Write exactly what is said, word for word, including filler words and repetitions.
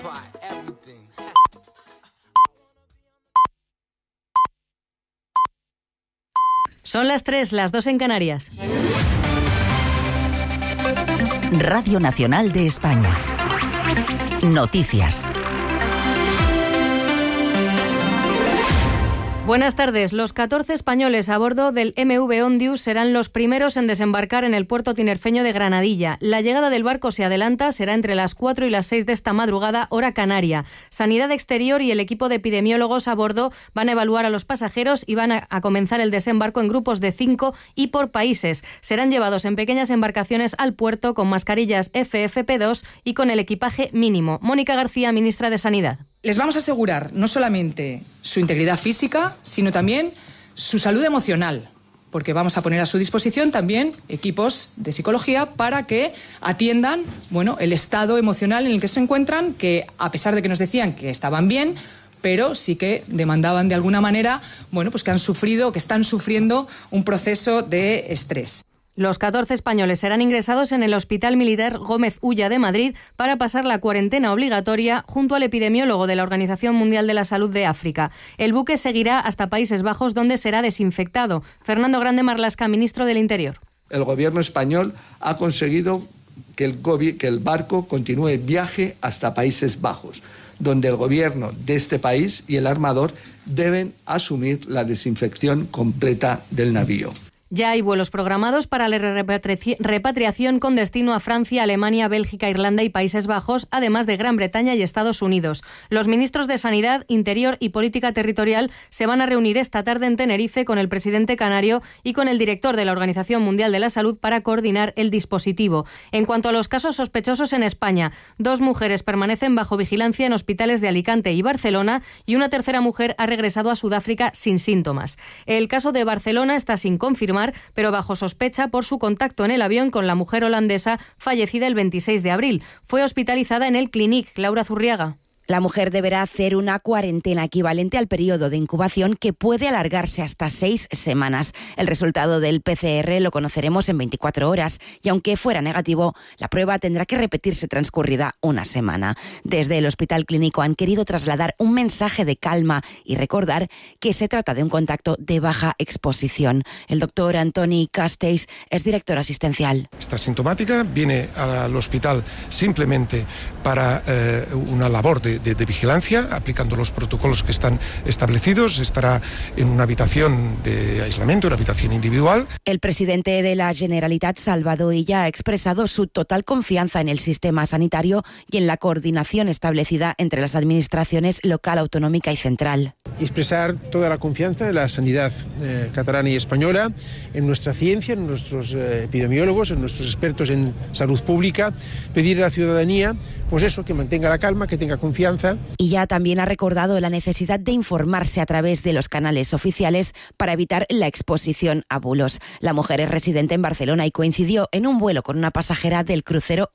Son las tres, las dos en Canarias. Radio Nacional de España. Noticias. Buenas tardes. Los catorce españoles a bordo del M V Ondius serán los primeros en desembarcar en el puerto tinerfeño de Granadilla. La llegada del barco se adelanta, será entre las cuatro y las seis de esta madrugada, hora canaria. Sanidad Exterior y el equipo de epidemiólogos a bordo van a evaluar a los pasajeros y van a, a comenzar el desembarco en grupos de cinco y por países. Serán llevados en pequeñas embarcaciones al puerto con mascarillas F F P dos y con el equipaje mínimo. Mónica García, ministra de Sanidad. Les vamos a asegurar no solamente su integridad física, sino también su salud emocional, porque vamos a poner a su disposición también equipos de psicología para que atiendan, bueno, el estado emocional en el que se encuentran, que a pesar de que nos decían que estaban bien, pero sí que demandaban de alguna manera, bueno, pues que han sufrido, que están sufriendo un proceso de estrés. Los catorce españoles serán ingresados en el Hospital Militar Gómez Ulla de Madrid para pasar la cuarentena obligatoria junto al epidemiólogo de la Organización Mundial de la Salud de África. El buque seguirá hasta Países Bajos, donde será desinfectado. Fernando Grande Marlaska, ministro del Interior. El gobierno español ha conseguido que el, gobi- que el barco continúe viaje hasta Países Bajos, donde el gobierno de este país y el armador deben asumir la desinfección completa del navío. Ya hay vuelos programados para la repatriación con destino a Francia, Alemania, Bélgica, Irlanda y Países Bajos, además de Gran Bretaña y Estados Unidos. Los ministros de Sanidad, Interior y Política Territorial se van a reunir esta tarde en Tenerife con el presidente canario y con el director de la Organización Mundial de la Salud para coordinar el dispositivo. En cuanto a los casos sospechosos en España, dos mujeres permanecen bajo vigilancia en hospitales de Alicante y Barcelona y una tercera mujer ha regresado a Sudáfrica sin síntomas. El caso de Barcelona está sin confirmar, pero bajo sospecha por su contacto en el avión con la mujer holandesa fallecida el veintiséis de abril. Fue hospitalizada en el Clinic. Laura Zurriaga. La mujer deberá hacer una cuarentena equivalente al periodo de incubación, que puede alargarse hasta seis semanas. El resultado del P C R lo conoceremos en veinticuatro horas y aunque fuera negativo, la prueba tendrá que repetirse transcurrida una semana. Desde el Hospital Clínico han querido trasladar un mensaje de calma y recordar que se trata de un contacto de baja exposición. El doctor Antoni Castells es director asistencial. Está sintomática, viene al hospital simplemente para eh, una labor de De, de vigilancia, aplicando los protocolos que están establecidos. Estará en una habitación de aislamiento, una habitación individual. El presidente de la Generalitat, Salvador Illa, ha expresado su total confianza en el sistema sanitario y en la coordinación establecida entre las administraciones local, autonómica y central. Expresar toda la confianza en la sanidad eh, catalana y española, en nuestra ciencia, en nuestros eh, epidemiólogos, en nuestros expertos en salud pública, pedir a la ciudadanía, pues eso, que mantenga la calma, que tenga confianza. Y ya también ha recordado la necesidad de informarse a través de los canales oficiales para evitar la exposición a bulos. La mujer es residente en Barcelona y coincidió en un vuelo con una pasajera del crucero